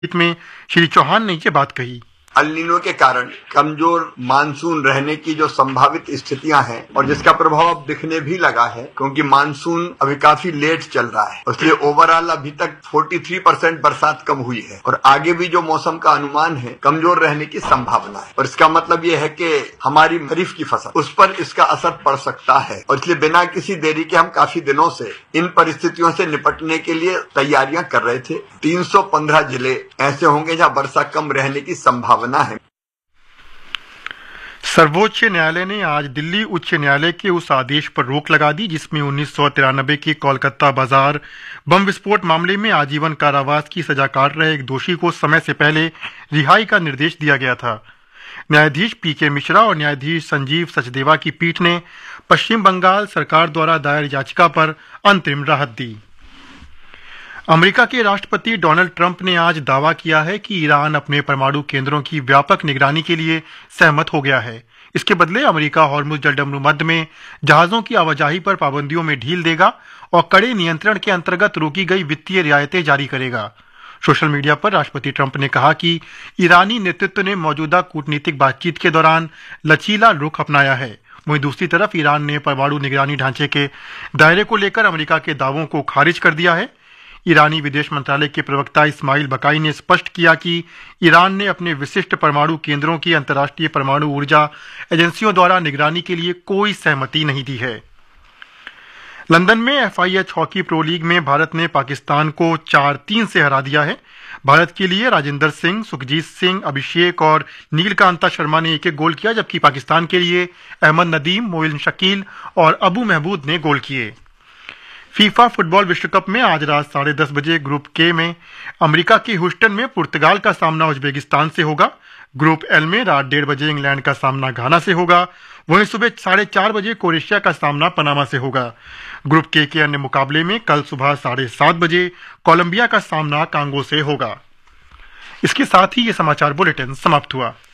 में श्री चौहान ने ये बात कही। अल नीनो के कारण कमजोर मानसून रहने की जो संभावित स्थितियां हैं और जिसका प्रभाव अब दिखने भी लगा है, क्योंकि मानसून अभी काफी लेट चल रहा है, इसलिए ओवरऑल अभी तक 43% बरसात कम हुई है और आगे भी जो मौसम का अनुमान है कमजोर रहने की संभावना है। और इसका मतलब ये है कि हमारी खरीफ की फसल उस पर इसका असर पड़ सकता है और इसलिए बिना किसी देरी के हम काफी दिनों से इन परिस्थितियों से निपटने के लिए तैयारियां कर रहे थे। 315 जिले ऐसे होंगे जहां वर्षा कम रहने की संभावना है। सर्वोच्च न्यायालय ने आज दिल्ली उच्च न्यायालय के उस आदेश पर रोक लगा दी जिसमें 1993 के कोलकाता बाजार बम विस्फोट मामले में आजीवन कारावास की सजा काट रहे एक दोषी को समय से पहले रिहाई का निर्देश दिया गया था। न्यायाधीश पीके मिश्रा और न्यायाधीश संजीव सचदेवा की पीठ ने पश्चिम बंगाल सरकार द्वारा दायर याचिका पर अंतरिम राहत दी। अमेरिका के राष्ट्रपति डोनाल्ड ट्रंप ने आज दावा किया है कि ईरान अपने परमाणु केंद्रों की व्यापक निगरानी के लिए सहमत हो गया है। इसके बदले अमेरिका हॉर्मुज जलडमरू मध्य में जहाजों की आवाजाही पर पाबंदियों में ढील देगा और कड़े नियंत्रण के अंतर्गत रोकी गई वित्तीय रियायतें जारी करेगा। सोशल मीडिया पर राष्ट्रपति ट्रंप ने कहा कि ईरानी नेतृत्व ने मौजूदा कूटनीतिक बातचीत के दौरान लचीला रुख अपनाया है। वहीं दूसरी तरफ ईरान ने परमाणु निगरानी ढांचे के दायरे को लेकर अमेरिका के दावों को खारिज कर दिया है। ईरानी विदेश मंत्रालय के प्रवक्ता इस्माइल बकाई ने स्पष्ट किया कि ईरान ने अपने विशिष्ट परमाणु केंद्रों की अंतर्राष्ट्रीय परमाणु ऊर्जा एजेंसियों द्वारा निगरानी के लिए कोई सहमति नहीं दी है। लंदन में FIH हॉकी प्रो लीग में भारत ने पाकिस्तान को 4-3 से हरा दिया है। भारत के लिए राजेंद्र सिंह, सुखजीत सिंह, अभिषेक और नीलकांता शर्मा ने एक-एक गोल किया, जबकि पाकिस्तान के लिए अहमद नदीम, मोइन शकील और अबू महमूद ने गोल किए। फीफा फुटबॉल विश्व कप में आज रात 10:30 बजे ग्रुप के में अमेरिका के ह्यूस्टन में पुर्तगाल का सामना उज्बेकिस्तान से होगा। ग्रुप एल में रात 1:30 बजे इंग्लैंड का सामना घाना से होगा। वहीं सुबह 4:30 बजे क्रोएशिया का सामना पनामा से होगा। ग्रुप के अन्य मुकाबले में कल सुबह 7:30 बजे कोलंबिया का सामना कांगो से होगा। इसके साथ ही ये समाचार बुलेटिन समाप्त हुआ।